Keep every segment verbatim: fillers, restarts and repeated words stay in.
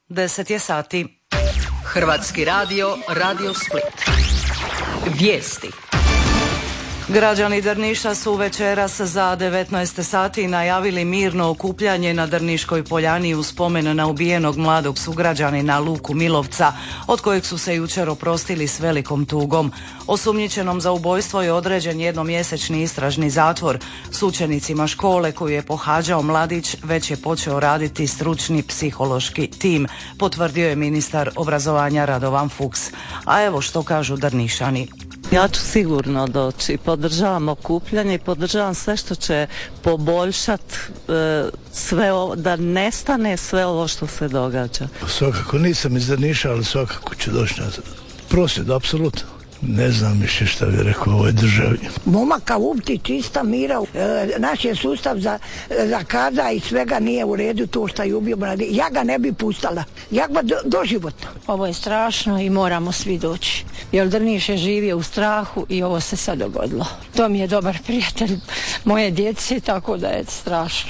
deset je sati. Hrvatski radio, Radio Split. Vijesti. Građani Drniša su večeras za devetnaest sati najavili mirno okupljanje na Drniškoj poljani u spomen na ubijenog mladog sugrađanina Luku Milovca, od kojeg su se jučer oprostili s velikom tugom. Osumnjičenom za ubojstvo je određen jednomjesečni istražni zatvor. S učenicima škole koju je pohađao mladić već je počeo raditi stručni psihološki tim, potvrdio je ministar obrazovanja Radovan Fuchs. A evo što kažu Drnišani. Ja ću sigurno doći, podržavam okupljanje i podržavam sve što će poboljšati e, sve ovo, da nestane sve ovo što se događa. Svakako nisam iz Drniša, ali svakako ću doći na prosvjed, apsolutno. Ne znam više šta bi rekao u ovoj državi. Momaka upti čista mira, e, naš je sustav za, za kaza i svega nije u redu to što je ubio mladi. Ja ga ne bi pustala, ja ga do, doživotno. Ovo je strašno i moramo svi doći, jer Drniš je živio u strahu i ovo se sad dogodilo. To mi je dobar prijatelj moje djece, tako da je strašno.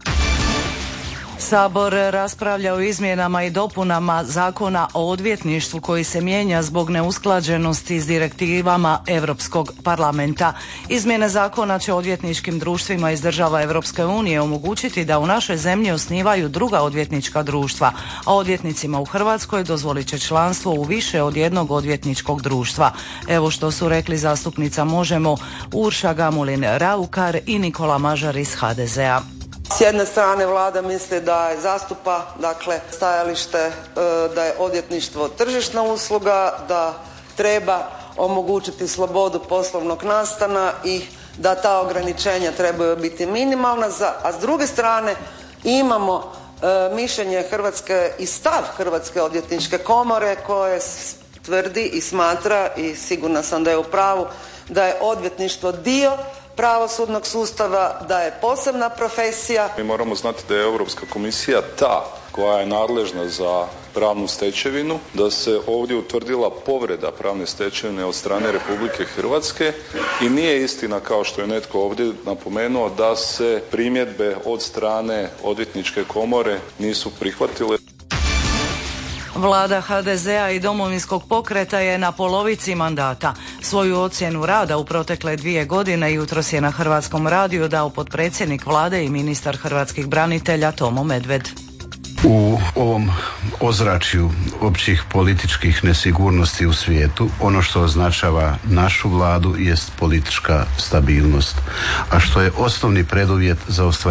Sabor raspravlja o izmjenama i dopunama Zakona o odvjetništvu koji se mijenja zbog neusklađenosti s direktivama Europskog parlamenta. Izmjene zakona će odvjetničkim društvima iz država Europske unije omogućiti da u našoj zemlji osnivaju druga odvjetnička društva, a odvjetnicima u Hrvatskoj dozvolit će članstvo u više od jednog odvjetničkog društva. Evo što su rekli zastupnica Možemo Urša Gamulin-Raukar i Nikola Mažar iz ha de zea. S jedne strane vlada misli da je zastupa dakle stajalište da je odvjetništvo tržišna usluga, da treba omogućiti slobodu poslovnog nastana i da ta ograničenja trebaju biti minimalna, a s druge strane imamo e, mišljenje Hrvatske i stav Hrvatske odvjetničke komore koje tvrdi i smatra, i sigurna sam da je u pravu, da je odvjetništvo dio pravosudnog sustava, da je posebna profesija. Mi moramo znati da je Europska komisija ta koja je nadležna za pravnu stečevinu, da se ovdje utvrdila povreda pravne stečevine od strane Republike Hrvatske i nije istina, kao što je netko ovdje napomenuo, da se primjedbe od strane odvjetničke komore nisu prihvatile. Vlada ha de zea i Domovinskog pokreta je na polovici mandata. Svoju ocjenu rada u protekle dvije godine jutros je na Hrvatskom radiju dao potpredsjednik vlade i ministar hrvatskih branitelja Tomo Medved. U ovom ozračju općih političkih nesigurnosti u svijetu, ono što označava našu vladu jest politička stabilnost, a što je osnovni preduvjet za ostvarenje